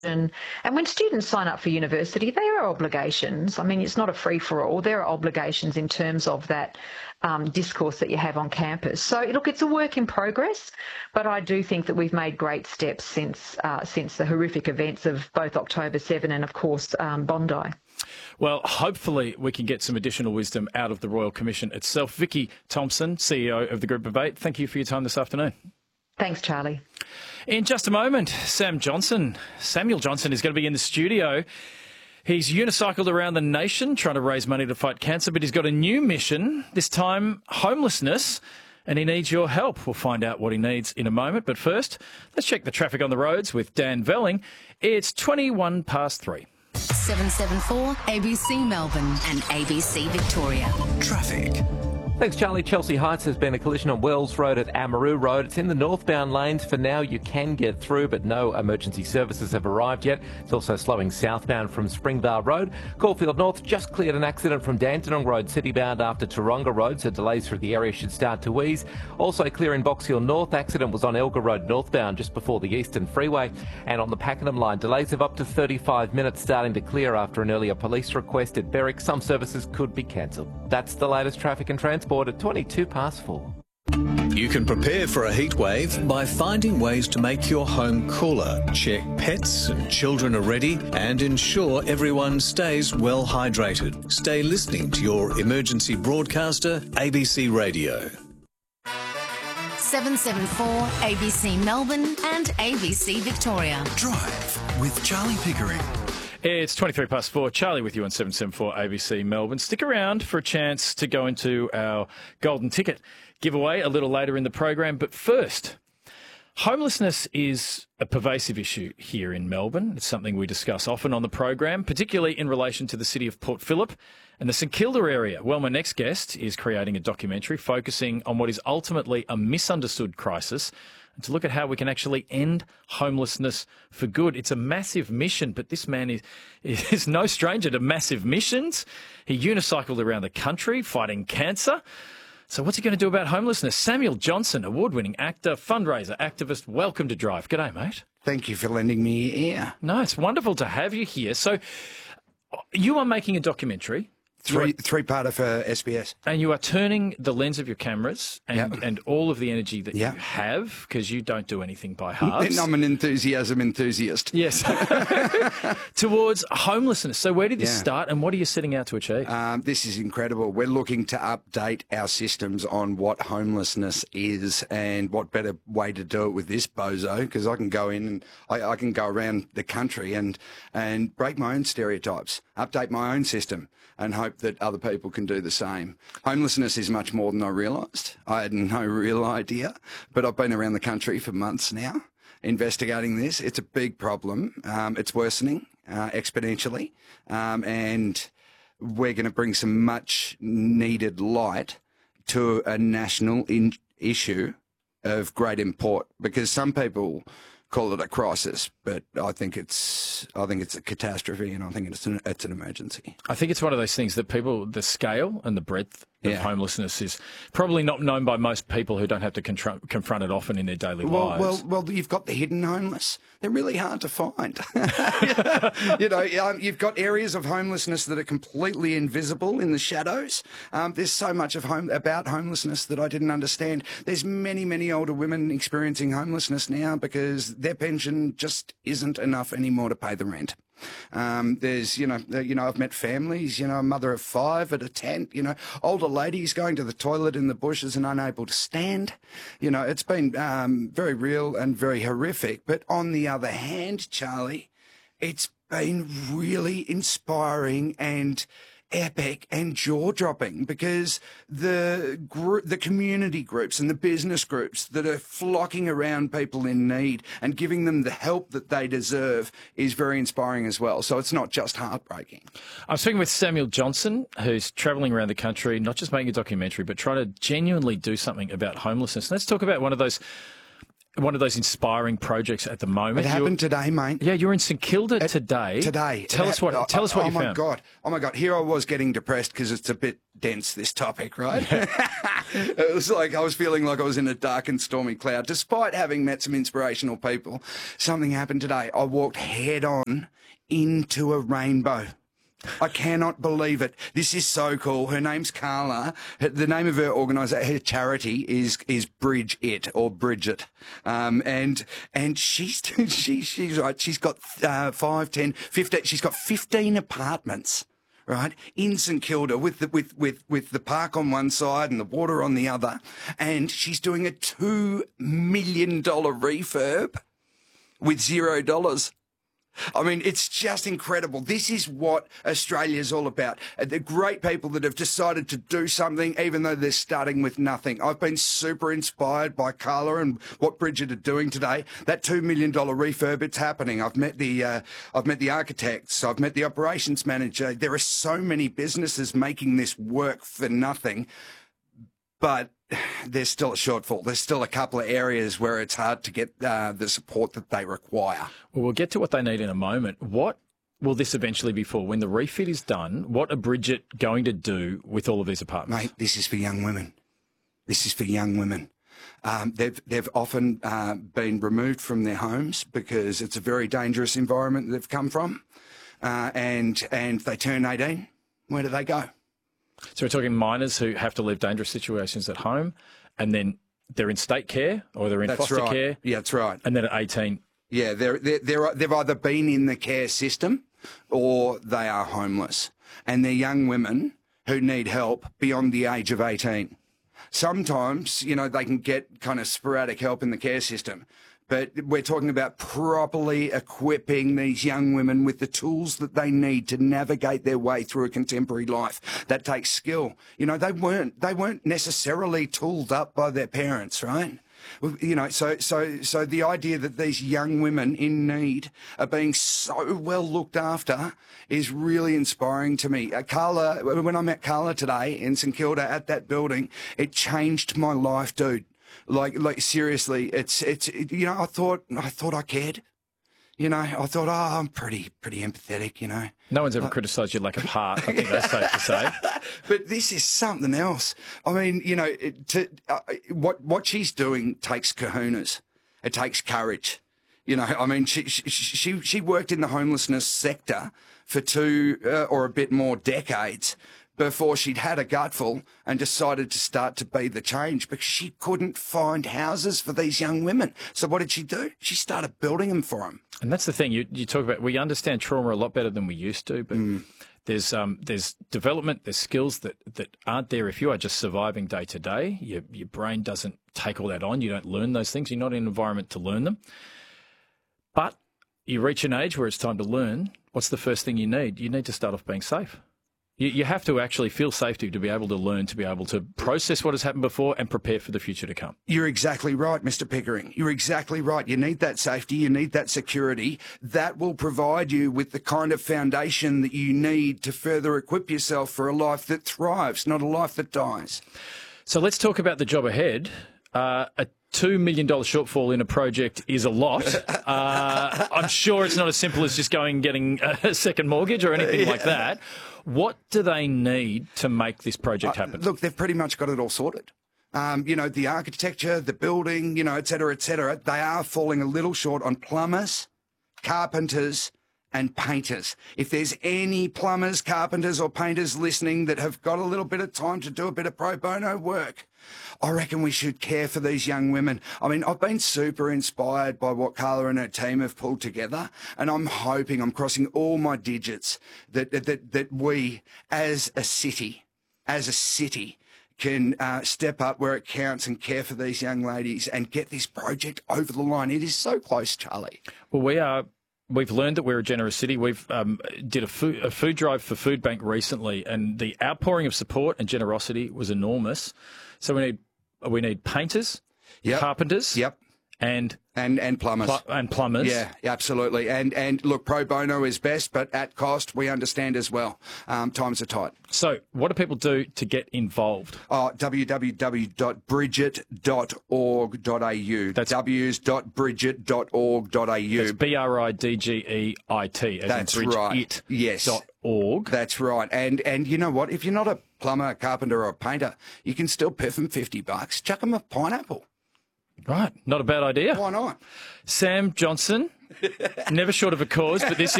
And when students sign up for university, there are obligations. I mean, it's not a free-for-all. There are obligations in terms of that discourse that you have on campus. So, look, it's a work in progress, but I do think that we've made great steps since the horrific events of both October 7 and, of course, Bondi. Well, hopefully we can get some additional wisdom out of the Royal Commission itself. Vicky Thompson, CEO of the Group of Eight, thank you for your time this afternoon. Thanks, Charlie. In just a moment, Samuel Johnson is going to be in the studio. He's unicycled around the nation trying to raise money to fight cancer, but he's got a new mission, this time homelessness, and he needs your help. We'll find out what he needs in a moment. But first, let's check the traffic on the roads with Dan Velling. It's 21 past 3. 774 ABC Melbourne and ABC Victoria. Traffic. Thanks, Charlie. Chelsea Heights has been a collision on Wells Road at Amaroo Road. It's in the northbound lanes. For now, you can get through, but no emergency services have arrived yet. It's also slowing southbound from Springvale Road. Caulfield North just cleared an accident from Dandenong Road, citybound after Taronga Road, so delays through the area should start to ease. Also clear in Box Hill North. Accident was on Elgar Road northbound just before the Eastern Freeway. And on the Pakenham line, delays of up to 35 minutes starting to clear after an earlier police request at Berwick. Some services could be cancelled. That's the latest traffic and transport at 22 past 4. You can prepare for a heat wave by finding ways to make your home cooler. Check pets and children are ready and ensure everyone stays well hydrated. Stay listening to your emergency broadcaster, ABC Radio. 774 ABC Melbourne and ABC Victoria. Drive with Charlie Pickering. It's 23 past 4. Charlie with you on 774 ABC Melbourne. Stick around for a chance to go into our golden ticket giveaway a little later in the program. But first, homelessness is a pervasive issue here in Melbourne. It's something we discuss often on the program, particularly in relation to the city of Port Phillip and the St Kilda area. Well, my next guest is creating a documentary focusing on what is ultimately a misunderstood crisis, and to look at how we can actually end homelessness for good. It's a massive mission, but this man is no stranger to massive missions. He unicycled around the country fighting cancer. So what's he going to do about homelessness? Samuel Johnson, award-winning actor, fundraiser, activist. Welcome to Drive. G'day, mate. Thank you for lending me your ear. No, it's wonderful to have you here. So you are making a documentary. Three-parter for SBS. And you are turning the lens of your cameras and all of the energy that you have, because you don't do anything by halves. I'm an enthusiasm enthusiast. Yes. Towards homelessness. So where did this start and what are you setting out to achieve? This is incredible. We're looking to update our systems on what homelessness is, and what better way to do it with this bozo, because I can go in and I can go around the country and break my own stereotypes, update my own system, and hope that other people can do the same. Homelessness is much more than I realised. I had no real idea, but I've been around the country for months now investigating this. It's a big problem. It's worsening exponentially, and we're going to bring some much needed light to a national issue of great import, because some people call it a crisis, but I think it's a catastrophe, and I think it's an emergency. I think it's one of those things that the scale and the breadth of homelessness is probably not known by most people who don't have to confront it often in their daily lives. Well, you've got the hidden homeless. They're really hard to find. You've got areas of homelessness that are completely invisible in the shadows. There's so much about homelessness that I didn't understand. There's many, many older women experiencing homelessness now because their pension just isn't enough anymore to pay the rent. There's, I've met families, a mother of 5 at a tent, older ladies going to the toilet in the bushes and unable to stand. It's been very real and very horrific. But on the other hand, Charlie, it's been really inspiring and epic and jaw-dropping, because the community groups and the business groups that are flocking around people in need and giving them the help that they deserve is very inspiring as well. So it's not just heartbreaking. I'm speaking with Samuel Johnson, who's travelling around the country, not just making a documentary, but trying to genuinely do something about homelessness. Let's talk about one of those one of those inspiring projects at the moment. It happened today, mate. Yeah, you're in St Kilda today. Today. Tell us what you found. Oh my God. Here I was getting depressed because it's a bit dense, this topic, right? It was like I was feeling like I was in a dark and stormy cloud. Despite having met some inspirational people, something happened today. I walked head on into a rainbow. I cannot believe it. This is so cool. Her name's Carla. The name of her her charity is Bridge It, or Bridget. And she's right. She's got 5, 10, 15. She's got 15 apartments, right, in St Kilda with the park on one side and the water on the other. And she's doing a $2 million refurb with $0. I mean, it's just incredible. This is what Australia's all about. The great people that have decided to do something, even though they're starting with nothing. I've been super inspired by Carla and what Bridget are doing today. That $2 million refurb, it's happening. I've met the architects. I've met the operations manager. There are so many businesses making this work for nothing, but there's still a shortfall. There's still a couple of areas where it's hard to get the support that they require. Well, we'll get to what they need in a moment. What will this eventually be for? When the refit is done, what are Bridget going to do with all of these apartments? Mate, this is for young women. This is for young women. They've often been removed from their homes because it's a very dangerous environment that they've come from, and they turn 18. Where do they go? So we're talking minors who have to live dangerous situations at home, and then they're in state care or they're in foster care. Yeah, that's right. And then at 18. Yeah, they've either been in the care system or they are homeless. And they're young women who need help beyond the age of 18. Sometimes, they can get kind of sporadic help in the care system. But we're talking about properly equipping these young women with the tools that they need to navigate their way through a contemporary life. That takes skill. They weren't necessarily tooled up by their parents, right? So the idea that these young women in need are being so well looked after is really inspiring to me. Carla, when I met Carla today in St Kilda at that building, it changed my life, dude. Like seriously, it's I thought I cared. I thought, I'm pretty empathetic. No one's ever criticised your lack of heart. I think that's safe to say. But this is something else. I mean, what she's doing takes kahunas. It takes courage. I mean, she worked in the homelessness sector for 2 or a bit more decades before she'd had a gutful and decided to start to be the change because she couldn't find houses for these young women. So what did she do? She started building them for them. And that's the thing. You talk about, we understand trauma a lot better than we used to, but there's development, there's skills that aren't there if you are just surviving day to day. Your brain doesn't take all that on. You don't learn those things. You're not in an environment to learn them. But you reach an age where it's time to learn. What's the first thing you need? You need to start off being safe. You have to actually feel safety to be able to learn, to be able to process what has happened before and prepare for the future to come. You're exactly right, Mr. Pickering. You're exactly right. You need that safety. You need that security. That will provide you with the kind of foundation that you need to further equip yourself for a life that thrives, not a life that dies. So let's talk about the job ahead. A $2 million shortfall in a project is a lot. I'm sure it's not as simple as just going and getting a second mortgage or anything like that. What do they need to make this project happen? Look, they've pretty much got it all sorted. The architecture, the building, et cetera, et cetera. They are falling a little short on plumbers, carpenters, and painters. If there's any plumbers, carpenters, or painters listening that have got a little bit of time to do a bit of pro bono work, I reckon we should care for these young women. I mean, I've been super inspired by what Carla and her team have pulled together, and I'm hoping, I'm crossing all my digits, that we, as a city, can step up where it counts and care for these young ladies and get this project over the line. It is so close, Charlie. Well, we've learned that we're a generous city. We've did a food drive for Food Bank recently, and the outpouring of support and generosity was enormous. So we need painters, carpenters, and plumbers. and plumbers. Yeah, absolutely. And look, pro bono is best, but at cost, we understand as well. Times are tight. So what do people do to get involved? www.bridget.org.au. That's w's.bridget.org.au. That's BRIDGEIT. That's right. Yes. .org. That's right. And you know what? If you're not a plumber, carpenter, or a painter, you can still piff them $50. Chuck them a pineapple. Right. Not a bad idea. Why not? Sam Johnson, never short of a cause, but this